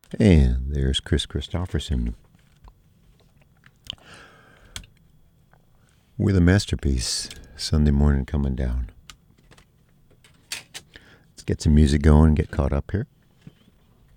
And there's Chris Christopherson with a masterpiece, Sunday Morning Coming Down. Let's get some music going and get caught up here.